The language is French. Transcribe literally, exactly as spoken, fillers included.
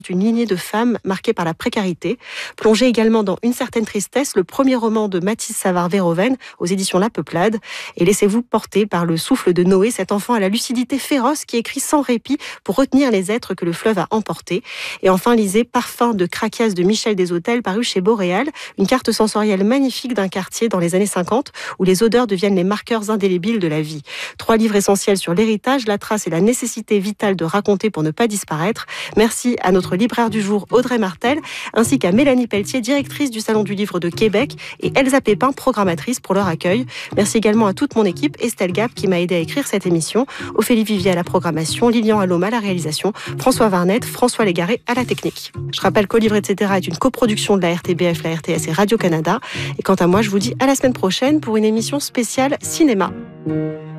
une lignée de femmes marquée par la précarité. Plongé également dans Une certaine tristesse, le premier roman de Mathis Savard-Verhoeven aux éditions La Peuplade. Et laissez-vous porter par le souffle de Noé, cet enfant à la lucidité féroce qui écrit sans répit pour retenir les êtres que le fleuve a emportés. Et enfin, lisez Parfum de Craquias de Michel Deshôtels, paru chez Boréal, une carte sensorielle magnifique d'un quartier dans les années cinquante où les odeurs deviennent les marqueurs indélébiles de la vie. Trois livres essentiels sur l'héritage, la trace et la nécessité vitale de raconter pour ne pas disparaître. Merci à notre libraire du jour Audrey Martel, ainsi qu'à Mélanie Pelletier, directrice du Salon du Livre de Québec, et Elsa Pépin, programmatrice, pour leur accueil. Merci également à toute mon équipe, Estelle Gap qui m'a aidé à écrire cette émission, Ophélie Vivier à la programmation, Lilian Allôme à la réalisation, François Varnette, François Légaré à la technique. Je rappelle qu'Au Livre, et cetera est une coproduction de la R T B F, la R T S et Radio-Canada. Et quant à moi, je vous dis à la semaine prochaine pour une émission spéciale cinéma.